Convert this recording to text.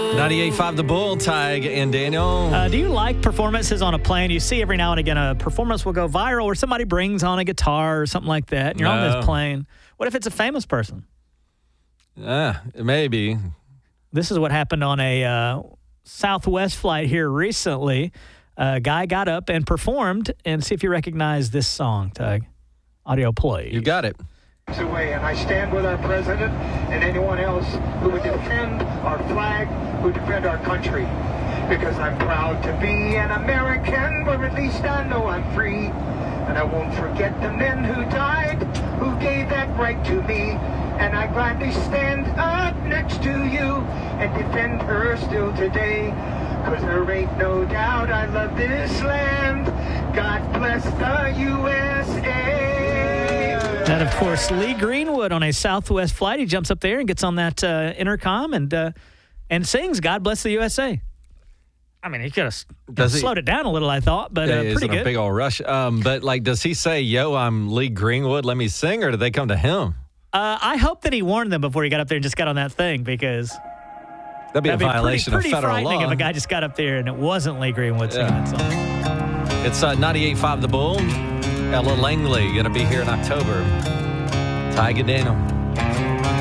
98.5 The Bull, Tig and Daniel. Do you like performances on a plane? You see every now and again a performance will go viral or somebody brings on a guitar or something like that, and you're on this plane. What if it's a famous person? Maybe. This is what happened on a Southwest flight here recently. A guy got up and performed, and see if you recognize this song, Tig. Audio play. You got it. Away, and I stand with our president and anyone else who would defend our flag, who defend our country, because I'm proud to be an American, or at least I know I'm free, and I won't forget the men who died, who gave that right to me, and I gladly stand up next to you and defend her still today, because there ain't no doubt I love this land. God bless the USA. That, of course, Lee Greenwood on a Southwest flight. He jumps up there and gets on that intercom and sings "God Bless the USA." I mean, he could have slowed it down a little, I thought, but pretty good. A big old rush. But, does he say, yo, I'm Lee Greenwood, let me sing, or do they come to him? I hope that he warned them before he got up there and just got on that thing, because that'd be a violation of federal law. Pretty frightening if a guy just got up there and it wasn't Lee Greenwood singing that song. It's 98.5 The Bull. Ella Langley going to be here in October. Tig and Daniel.